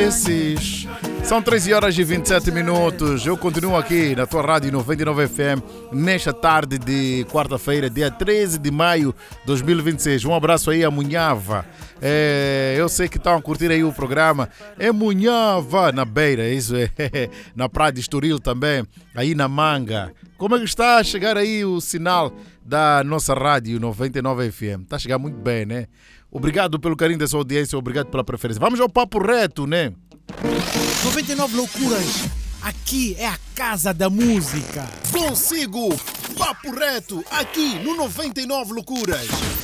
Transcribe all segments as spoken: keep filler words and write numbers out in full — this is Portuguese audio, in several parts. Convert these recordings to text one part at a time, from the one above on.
esses. São treze horas e vinte e sete minutos. Eu continuo aqui na tua rádio noventa e nove F M nesta tarde de quarta-feira, dia treze de maio de dois mil e vinte e seis. Um abraço aí a Munhava. É, eu sei que estão a curtir aí o programa. É Munhava na beira, isso é. Na Praia de Estoril também, aí na Manga. Como é que está a chegar aí o sinal da nossa rádio noventa e nove F M? Está a chegar muito bem, né? Obrigado pelo carinho da sua audiência, obrigado pela preferência. Vamos ao papo reto, né? noventa e nove Loucuras, aqui é a casa da música. Consigo, papo reto, aqui no noventa e nove Loucuras.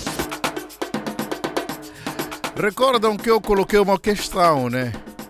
Recordam que eu coloquei uma questão, né?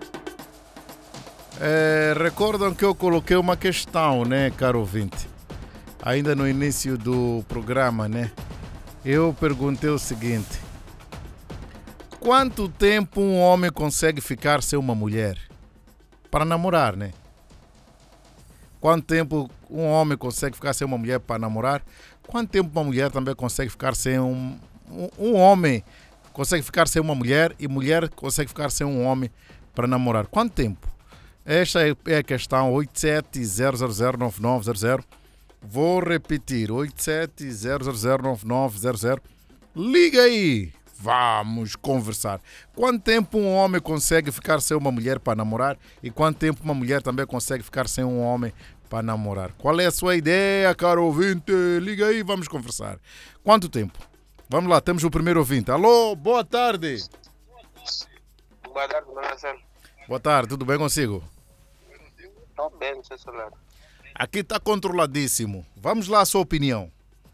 É, recordam que eu coloquei uma questão, né, caro ouvinte? Ainda no início do programa, né? Eu perguntei o seguinte: quanto tempo um homem consegue ficar sem uma mulher? Para namorar, né? Quanto tempo um homem consegue ficar sem uma mulher para namorar? Quanto tempo uma mulher também consegue ficar sem um... Um, um homem consegue ficar sem uma mulher e mulher consegue ficar sem um homem para namorar? Quanto tempo? Esta é a questão. Oito sete zero zero zero nove nove zero zero. Vou repetir. Oito sete zero zero zero nove nove zero zero. Liga aí. Vamos conversar. Quanto tempo um homem consegue ficar sem uma mulher para namorar? E quanto tempo uma mulher também consegue ficar sem um homem para namorar? Qual é a sua ideia, caro ouvinte? Liga aí, vamos conversar. Quanto tempo? Vamos lá, temos o primeiro ouvinte. Alô, boa tarde. Boa tarde, Marcelo. Boa tarde, tudo bem consigo? Estou bem, seu celular. Aqui está controladíssimo. Vamos lá, a sua opinião.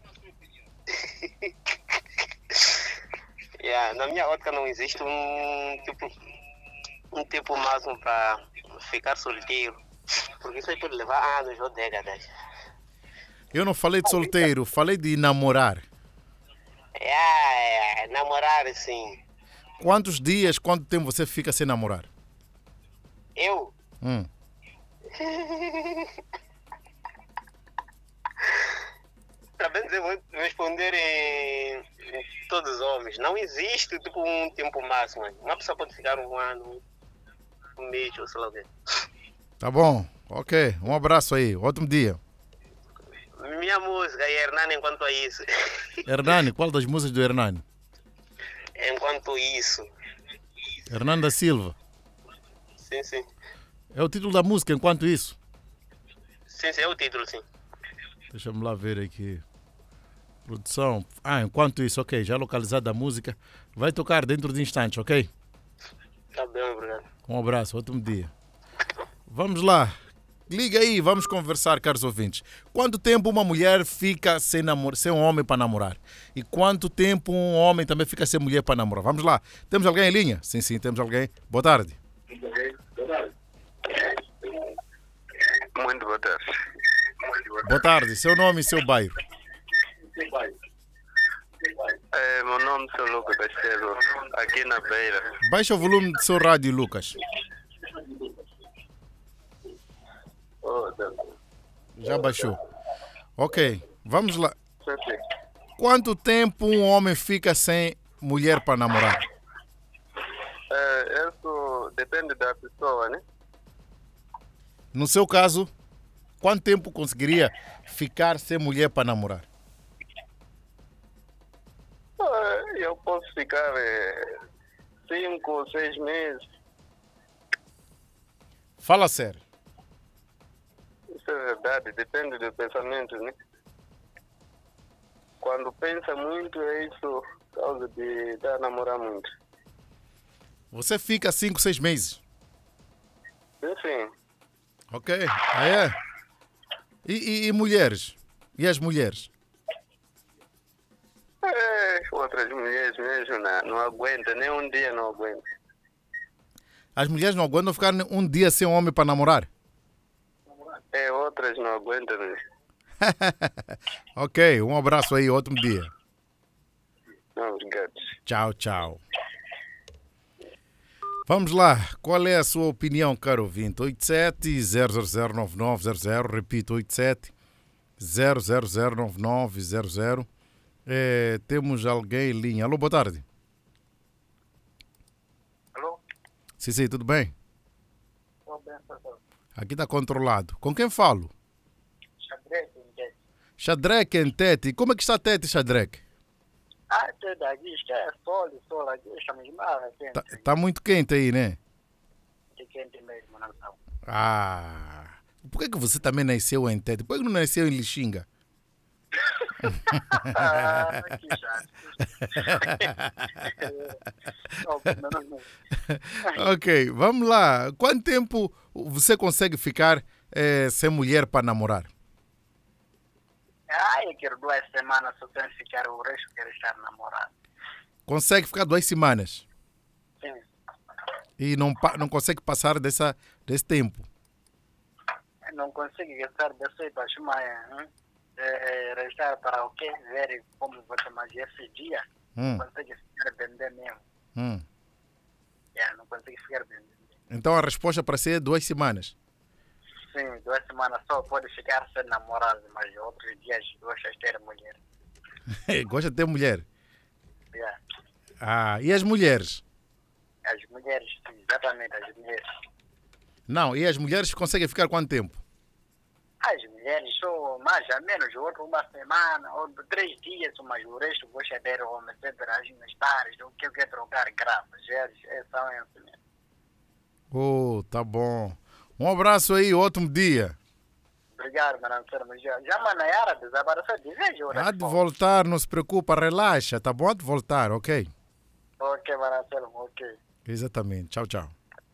Yeah, na minha ótica não existe um tipo um tempo máximo para ficar solteiro, porque isso aí pode levar anos ou décadas. Eu não falei de solteiro, falei de namorar. Yeah, yeah, namorar sim. Quantos dias, quanto tempo você fica sem namorar? Eu? Hum. Também devo responder em, em todos os homens. Não existe tipo um tempo máximo. Uma pessoa pode ficar um ano, um mês ou sei lá o quê. Tá bom, ok. Um abraço aí, ótimo dia. Minha música é Hernani enquanto é isso. Hernani, qual das músicas do Hernani? Enquanto isso. Hernani da Silva. Sim, sim. É o título da música, enquanto isso? Sim, sim, é o título, sim. Deixa-me lá ver aqui. Produção. Ah, enquanto isso, ok. Já localizada a música. Vai tocar dentro de instantes, ok? Tá bem, obrigado. Um abraço, ótimo dia. Vamos lá. Liga aí, vamos conversar, caros ouvintes. Quanto tempo uma mulher fica sem, namor... sem um homem para namorar? E quanto tempo um homem também fica sem mulher para namorar? Vamos lá. Temos alguém em linha? Sim, sim, temos alguém. Boa tarde. Muito boa tarde. Boa tarde. Seu nome e seu bairro? É, meu nome é seu Lucas Castelo, aqui na Beira. Baixa o volume do seu rádio, Lucas. Oh, Já baixou. Ok, vamos lá. sim, sim. Quanto tempo um homem fica sem mulher para namorar? É, isso depende da pessoa, né? No seu caso, quanto tempo conseguiria ficar sem mulher para namorar? É, eu posso ficar é, cinco, seis meses. Fala sério. Isso é verdade, depende do pensamento, né? Quando pensa muito, é isso causa de dar namorar muito. Você fica cinco, seis meses. Enfim, Ok, ah é? E, e, e mulheres? E as mulheres? é, outras mulheres mesmo não, não aguentam, nem um dia não aguentam. As mulheres não aguentam ficar um dia sem um homem para namorar? É, outras não aguentam mesmo. Ok, um abraço aí, ótimo dia. Não, obrigado. Tchau, tchau. Vamos lá, qual é a sua opinião, caro ouvinte? oito sete zero zero zero nove nove zero zero, repito, oito sete zero zero zero nove nove zero zero. É, temos alguém em linha. Alô, boa tarde. Alô? Sim, sim, tudo bem? Aqui está controlado. Com quem falo? Xadrez, entende? Xadrec em Tete. Como é que está Tete, Xadrec? Ah, tem daqui, isto é sol, sol aqui, estamos mal, quente. Tá, tá muito quente aí, né? É quente mesmo, não sabe? Ah, por que, que você também nasceu em Tete? Por que não nasceu em Lixinga? Ah, que chato. Não, não, não. Ok, vamos lá. Quanto tempo você consegue ficar eh, sem mulher para namorar? Ah, eu quero duas semanas, só tenho que ficar, o resto quero estar namorado. Consegue ficar duas semanas Sim. e não, pa- não consegue passar dessa, desse tempo. Eu não consigo gastar dessa para chamar, hein? É, restar para o que ver como você mais esse dia. Hum, Não consigo ficar vendendo mesmo. hum. É, não consigo ficar vendendo. Então a resposta para ser duas semanas. Sim, duas semanas só pode ficar sem namorado, mas outros dias gosta de ter mulher. Gosta de ter mulher. Yeah. Ah, e as mulheres? As mulheres, sim, exatamente, as mulheres. Não, e as mulheres conseguem ficar quanto tempo? As mulheres só mais ou menos, outro uma semana, outro três dias, mas o resto gosta de ter homens, sempre agir nos bares, o que eu quero trocar graças, é só assim mesmo. Oh, tá bom. Um abraço aí, ótimo dia. Obrigado, mano, mas já, já Manayara desapareceu de vez, eu Há de voltar, não se preocupa, relaxa, tá bom? Há de voltar, ok? Ok, mano, ok. Exatamente. Tchau, tchau.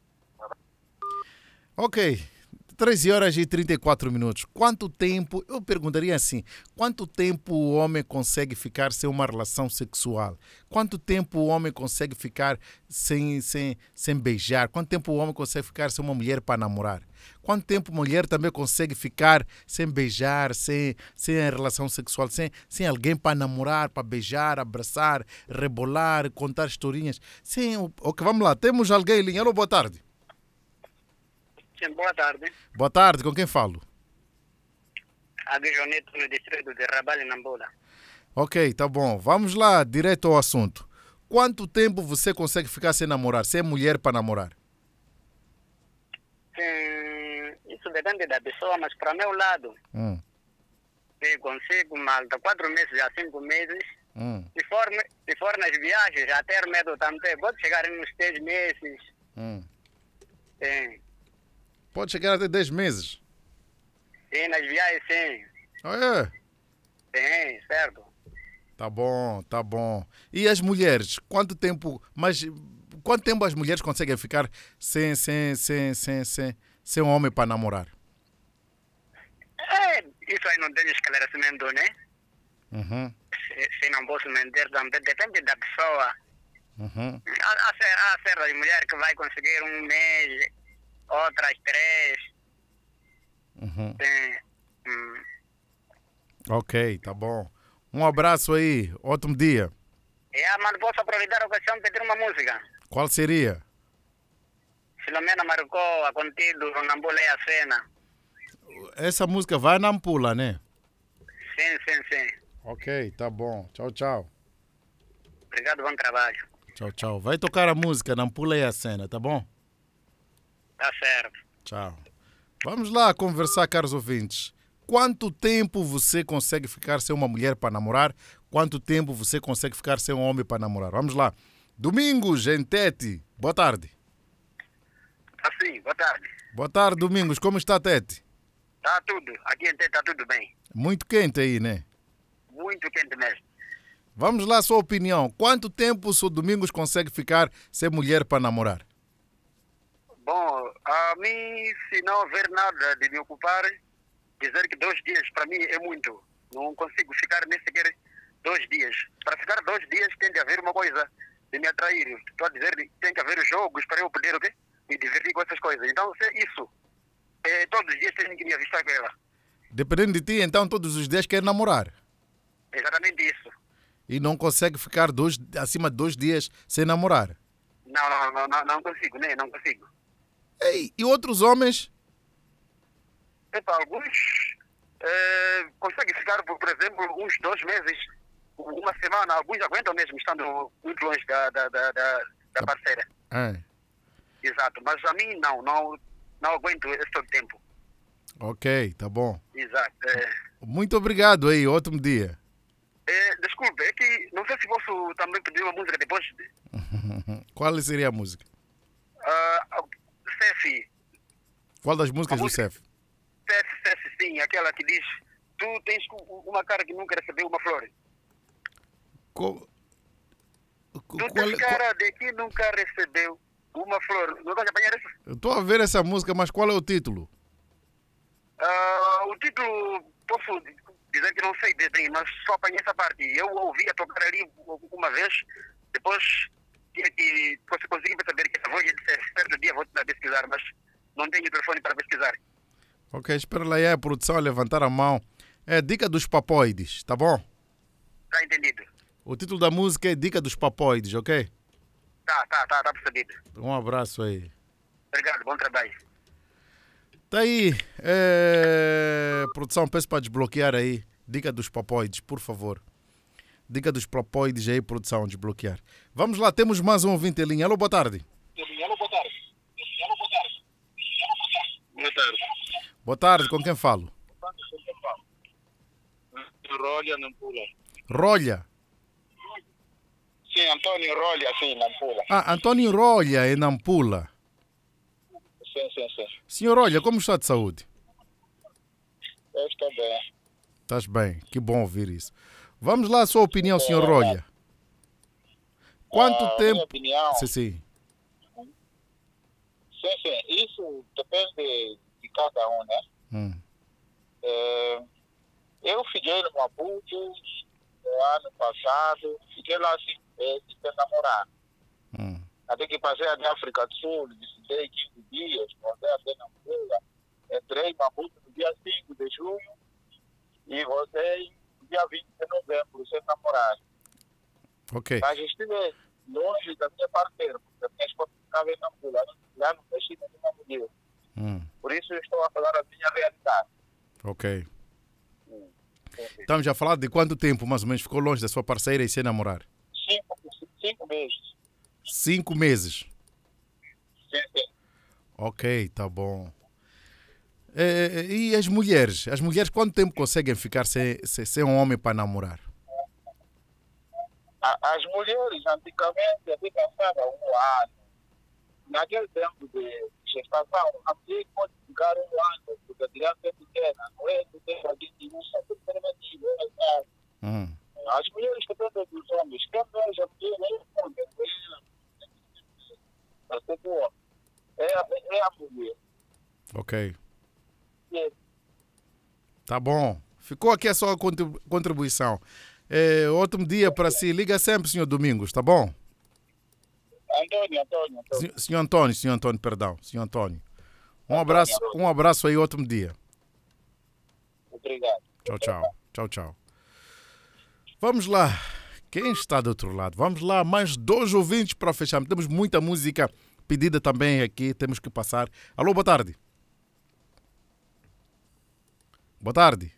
Ok. treze horas e trinta e quatro minutos. Quanto tempo, eu perguntaria assim, quanto tempo o homem consegue ficar sem uma relação sexual? Quanto tempo o homem consegue ficar sem, sem, sem beijar? Quanto tempo o homem consegue ficar sem uma mulher para namorar? Quanto tempo a mulher também consegue ficar sem beijar, sem, sem a relação sexual, sem, sem alguém para namorar, para beijar, abraçar, rebolar, contar historinhas? Sem, ok, vamos lá, temos alguém em linha. Alô, boa tarde. Sim, boa tarde. Boa tarde, com quem falo? Aqui Joneto, no distrito de Rabalho, Nambola. Ok, tá bom. Vamos lá, direto ao assunto. Quanto tempo você consegue ficar sem namorar, sem mulher para namorar? Sim, isso depende da pessoa, mas para meu lado, Hum, eu consigo malta quatro meses a cinco meses. hum, Se for, se for nas viagens, até medo também, pode chegar nos três meses. hum. Sim, Pode chegar até dez meses. sim, nas viagens, sim. Ah, é? Sim, certo. Tá bom, tá bom. E as mulheres? Quanto tempo, mas quanto tempo as mulheres conseguem ficar sem, sem, sem, sem, sem, sem um homem para namorar? É, isso aí não tem esclarecimento, né? Uhum, Se, se não posso mentir também, depende da pessoa. uhum. Há, há, cer- há certas mulheres que vai conseguir um mês, outras três. Uhum. Sim. Hum. Ok, tá bom. Um abraço aí, ótimo dia. E ah, mano, posso aproveitar a ocasião e pedir uma música? Qual seria? Filomena marcou a contido, Nambola é a cena. Essa música vai na Ampula, né? Sim, sim, sim. Ok, tá bom. Tchau, tchau. Obrigado, bom trabalho. Tchau, tchau. Vai tocar a música, não pula aí a cena, tá bom? Tá certo. Tchau. Vamos lá conversar, caros ouvintes. Quanto tempo você consegue ficar sem uma mulher para namorar? Quanto tempo você consegue ficar sem um homem para namorar? Vamos lá. Domingos, em Tete. Boa tarde. Assim, boa tarde. Boa tarde, Domingos. Como está, Tete? Tá tudo. Aqui em Tete tá tudo bem. Muito quente aí, né? Muito quente mesmo. Vamos lá, sua opinião. Quanto tempo o seu Domingos consegue ficar sem mulher para namorar? Bom, a mim, se não haver nada de me ocupar, dizer que dois dias para mim é muito. Não consigo ficar nem sequer dois dias. Para ficar dois dias tem de haver uma coisa de me atrair. Estou a dizer que tem que haver jogos para eu poder o quê? Me divertir com essas coisas. Então, se é isso, é, todos os dias tem que me avistar com ela. Dependendo de ti, então todos os dias quer namorar. Exatamente isso. E não consegue ficar dois, acima de dois dias sem namorar. Não, não, não, não, não consigo, né? Não consigo. Ei, e outros homens? Epa, alguns eh, conseguem ficar, por, por exemplo, uns dois meses, uma semana. Alguns aguentam mesmo estando muito longe da, da, da, da, da parceira. É. Exato. Mas a mim, não. não não aguento esse todo tempo. Ok, tá bom. Exato. É, Muito obrigado aí, ótimo dia. é, desculpe, é que não sei se posso também pedir uma música depois. Qual seria a música? Uh, Cefi. Qual das músicas A do música- Cef? Cefi, Cefi, sim, aquela que diz: tu tens uma cara que nunca recebeu uma flor. Qual, Tu qual, tens qual, cara de que nunca recebeu uma flor. Não estás a apanhar isso? eu estou a ver essa música, mas qual é o título? Ah, o título, posso dizer que não sei de bem, mas só apanhei essa parte. Eu ouvi a tocar ali uma vez, depois tinha que você conseguir perceber que a voz de certo dia vou tentar pesquisar, mas não tenho telefone para pesquisar. Ok, espera lá aí a produção a levantar a mão. É Dica dos Papoides, tá bom? Tá entendido? O título da música é Dica dos Papoides, ok? Tá, tá, tá, tá percebido. Um abraço aí. Obrigado, bom trabalho. Tá aí. É... Produção, peço para desbloquear aí. Dica dos Papoides, por favor. Dica dos Papoides aí, produção, desbloquear. Vamos lá, temos mais um ouvinte em linha. Alô, boa tarde. Alô, boa tarde. Alô, boa tarde. Boa tarde. Boa tarde, com quem falo? Rolha, Nampula. Rolha. Sim, Antônio Rolha, sim, Nampula. Ah, Antônio Rolha, em Nampula. Sim, sim, sim. Senhor Rolha, como está de saúde? Eu estou bem. Estás bem, que bom ouvir isso. Vamos lá, a sua opinião, senhor Rolha. Quanto Ah, tempo... minha opinião, Sim, sim. sim, sim, isso depende de cada um, né? Hum. É, eu fiquei no Maputo no ano passado, fiquei lá cinco meses sem namorar. Hum. Até que passei a África do Sul, visitei quinze dias, voltei até Nampula, entrei em Maputo no dia cinco de junho e voltei no dia vinte de novembro sem namorar. Ok. Mas estive longe da minha parceira, porque a minha esposa ficava em Nampula, lá no Mexico de uma mulher. Hum. Por isso eu estou a falar a minha realidade. Ok. Sim, sim. Estamos a falar de quanto tempo, mais ou menos, ficou longe da sua parceira e sem namorar? Cinco, cinco meses. Cinco meses. Sim, sim. Ok, tá bom. É, e as mulheres? As mulheres quanto tempo conseguem ficar sem, sem, sem um homem para namorar? A- As mulheres antigamente até passavam um ano. Naquele tempo de gestação, a mulher pode ficar um ano, porque a criança é pequena, não é do tempo aqui de um só preservativo. É, Hum. as mulheres dependem dos homens. Quem veja a mulher é o homem. É a, é a mulher. Ok. É. Tá bom. Ficou aqui a sua contribu- contribuição. É, ótimo dia para si. Liga sempre, senhor Domingos, tá bom? Antônio, Antônio, Antônio. Senhor, senhor Antônio, senhor Antônio, perdão. Senhor Antônio. Um abraço, um abraço aí, ótimo dia. Obrigado. Tchau, tchau. Tchau, tchau. Vamos lá. Quem está do outro lado? Vamos lá, mais dois ouvintes para fechar. Temos muita música pedida também aqui, temos que passar. Alô, boa tarde. Boa tarde.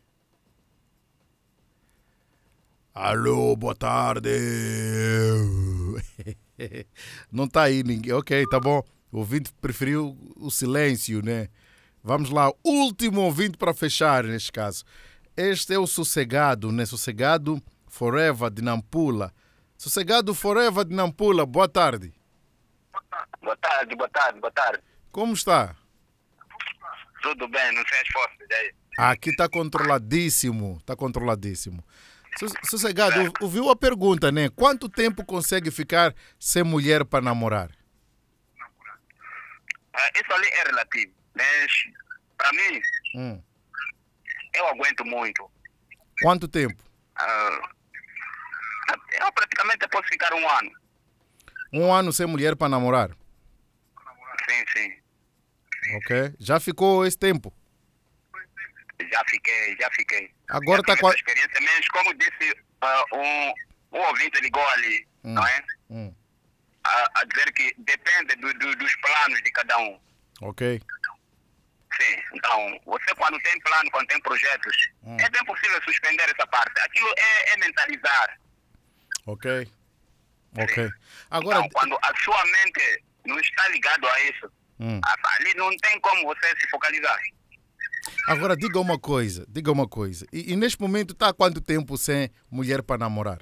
Alô, boa tarde. Não está aí ninguém. Ok, tá bom. O ouvinte preferiu o silêncio, né? Vamos lá, último ouvinte para fechar neste caso. Este é o Sossegado, né? Sossegado Forever de Nampula. Sossegado Forever de Nampula, boa tarde. Boa tarde, boa tarde, boa tarde. Como está? Tudo bem, não sei as forças aí. Aqui está controladíssimo, está controladíssimo. Sos- Sossegado, ou- ouviu a pergunta, né? Quanto tempo consegue ficar sem mulher para namorar? Ah, isso ali é relativo, mas para mim, Hum. eu aguento muito. Quanto tempo? Ah, eu praticamente posso ficar um ano. Um ano sem mulher para namorar? Sim, sim. Ok. Já ficou esse tempo? Já fiquei, já fiquei. Agora já está tive com a... essa experiência, mas como disse ah, um, um ouvinte ligou ali, Hum. não é? Hum. A, a dizer que depende do, do, dos planos de cada um. Ok. Sim, então, você quando tem plano, quando tem projetos, Hum. é bem possível suspender essa parte. Aquilo é, é mentalizar. Ok. Ok. Agora, Então, quando a sua mente não está ligada a isso, Hum. Ah, ali não tem como você se focalizar. Agora, diga uma coisa, diga uma coisa. E, e neste momento está há quanto tempo sem mulher para namorar?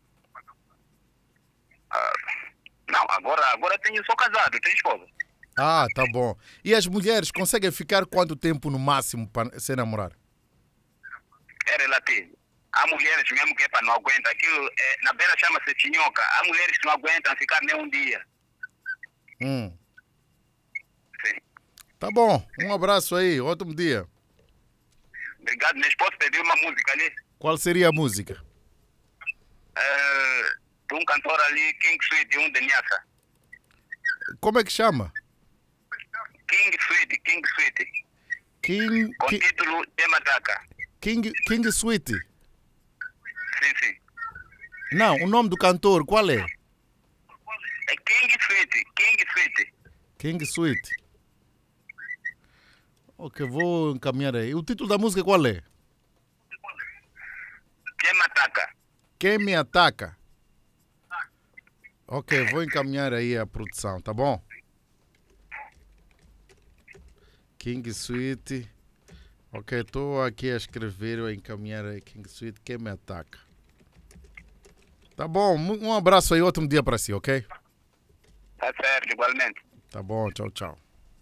Ah, não, agora, agora tenho, sou casado, tenho esposa. Ah, tá bom. E as mulheres conseguem ficar quanto tempo no máximo para, sem namorar? É relativo. Há mulheres mesmo que epa, não aguentam. Aquilo, é, na beira chama-se tinhoca. Há mulheres que não aguentam ficar nem um dia. Hum. Sim. Tá bom. Um abraço aí. Ótimo dia. Obrigado. Minha esposa pediu uma música ali. Qual seria a música? É, de um cantor ali, King Sweet, um de Niassa. Como é que chama? King Sweet, King Sweet. King, Com Ki- título Tema Taca. King, King Sweet. Sim, sim. Não, o nome do cantor, qual é? É King Sweet, King Sweet. King Sweet. Ok, vou encaminhar aí. O título da música qual é? Tema Taca. Quem me ataca? Ok, vou encaminhar aí a produção, tá bom? King Sweet. Ok, estou aqui a escrever, a encaminhar aí King Sweet, quem me ataca? Tá bom, um abraço aí, ótimo dia para si, ok? Tá certo, igualmente. Tá bom, tchau, tchau.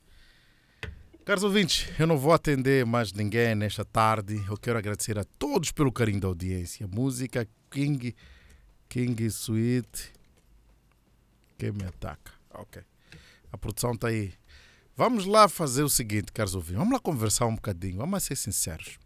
Caros ouvintes, eu não vou atender mais ninguém nesta tarde. Eu quero agradecer a todos pelo carinho da audiência. Música King, King Sweet. Quem me ataca? Ok. A produção está aí. Vamos lá fazer o seguinte, caros ouvintes. Vamos lá conversar um bocadinho. Vamos ser sinceros.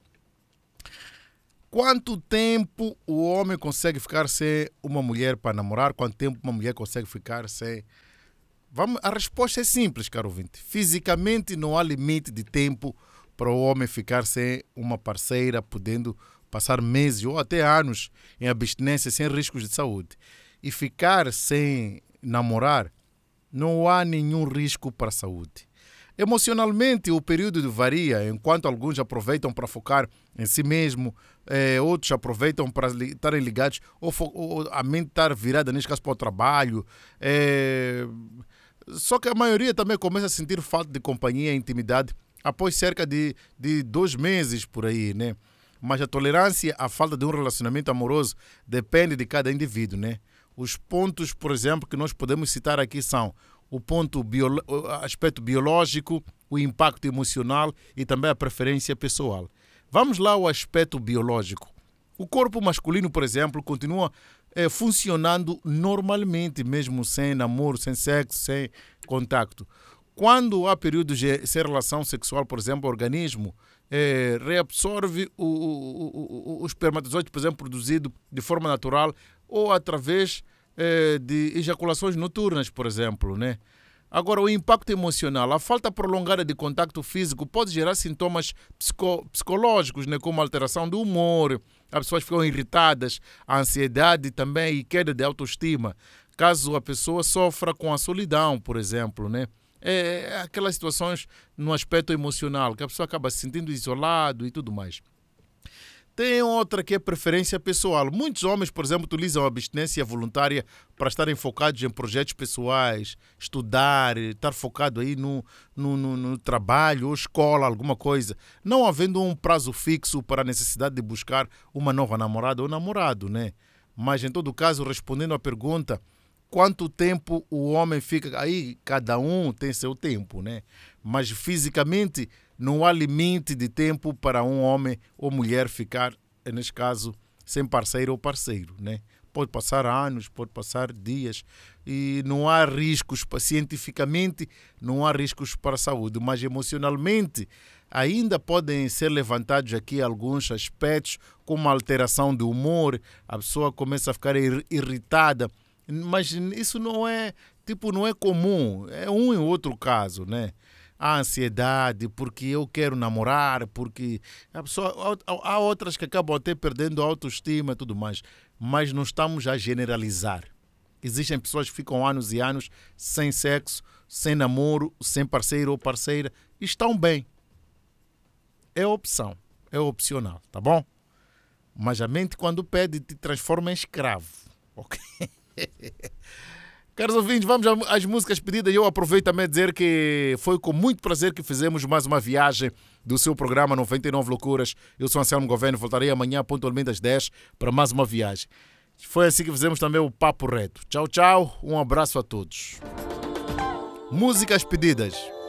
Quanto tempo o homem consegue ficar sem uma mulher para namorar? Quanto tempo uma mulher consegue ficar sem... Vamos, a resposta é simples, caro ouvinte. Fisicamente não há limite de tempo para o homem ficar sem uma parceira, podendo passar meses ou até anos em abstinência sem riscos de saúde. E ficar sem namorar, não há nenhum risco para a saúde. Emocionalmente, o período varia, enquanto alguns aproveitam para focar em si mesmo, eh, outros aproveitam para li- estarem ligados, ou, fo- ou a mente estar virada, neste caso, para o trabalho. eh, Só que a maioria também começa a sentir falta de companhia e intimidade após cerca de, de dois meses por aí, né? Mas a tolerância à falta de um relacionamento amoroso depende de cada indivíduo, né? Os pontos, por exemplo, que nós podemos citar aqui são o ponto biolo- o aspecto biológico, o impacto emocional e também a preferência pessoal. Vamos lá ao aspecto biológico. O corpo masculino, por exemplo, continua eh, funcionando normalmente, mesmo sem namoro, sem sexo, sem contacto. Quando há períodos de sem relação sexual, por exemplo, o organismo eh, reabsorve o, o, o, o espermatozoide, por exemplo, produzido de forma natural ou através eh, de ejaculações noturnas, por exemplo, né? Agora, o impacto emocional, a falta prolongada de contato físico pode gerar sintomas psico- psicológicos, né, como alteração do humor, as pessoas ficam irritadas, a ansiedade também e queda de autoestima, caso a pessoa sofra com a solidão, por exemplo, né? É aquelas situações no aspecto emocional, que a pessoa acaba se sentindo isolado e tudo mais. Tem outra que é preferência pessoal. Muitos homens, por exemplo, utilizam a abstinência voluntária para estarem focados em projetos pessoais, estudar, estar focado aí no, no, no, no trabalho ou escola, alguma coisa. Não havendo um prazo fixo para a necessidade de buscar uma nova namorada ou namorado, né? Mas, em todo caso, respondendo à pergunta, quanto tempo o homem fica... Aí, cada um tem seu tempo, né? Mas, fisicamente... Não há limite de tempo para um homem ou mulher ficar, neste caso, sem parceiro ou parceiro, né? Pode passar anos, pode passar dias e não há riscos, cientificamente não há riscos para a saúde, mas emocionalmente ainda podem ser levantados aqui alguns aspectos, como a alteração do humor, a pessoa começa a ficar irritada, mas isso não é, tipo, não é comum, é um em outro caso, né? A ansiedade, porque eu quero namorar, porque a pessoa, há outras que acabam até perdendo a autoestima e tudo mais, mas não estamos a generalizar. Existem pessoas que ficam anos e anos sem sexo, sem namoro, sem parceiro ou parceira e estão bem. É opção, é opcional, tá bom? Mas a mente, quando pede, te transforma em escravo, ok? Caros ouvintes, vamos às músicas pedidas. Eu aproveito também a dizer que foi com muito prazer que fizemos mais uma viagem do seu programa noventa e nove Loucuras. Eu sou Anselmo Governo, voltarei amanhã pontualmente às dez para mais uma viagem. Foi assim que fizemos também o Papo Reto. Tchau, tchau. Um abraço a todos. Músicas pedidas.